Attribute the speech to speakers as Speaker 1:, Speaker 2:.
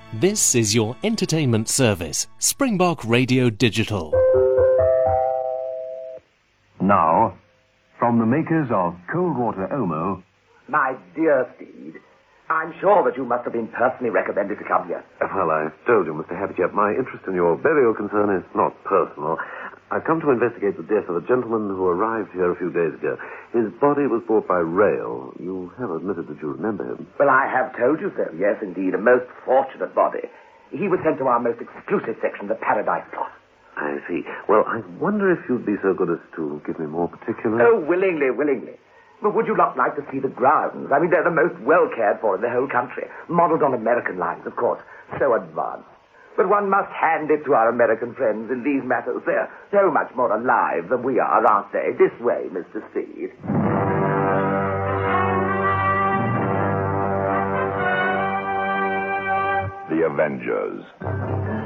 Speaker 1: This is your entertainment service, Springbok Radio Digital.
Speaker 2: Now, from the makers of Cold Water Omo...
Speaker 3: My dear Steed, I'm sure that you must have been personally recommended to come here.
Speaker 4: Well, I told you, Mr. Happychap, my interest in your burial concern is not personal. I've come to investigate the death of a gentleman who arrived here a few days ago. His body was brought by rail. You have admitted that you remember him.
Speaker 3: Well, I have told you so. Yes, indeed, a most fortunate body. He was sent to our most exclusive section, the Paradise Plot.
Speaker 4: I see. Well, I wonder if you'd be so good as to give me more particulars.
Speaker 3: Oh, willingly. But would you not like to see the grounds? I mean, they're the most well cared for in the whole country. Modelled on American lines, of course. So advanced. But one must hand it to our American friends in these matters. They're so much more alive than we are, aren't they? This way, Mr. Steed.
Speaker 5: The Avengers.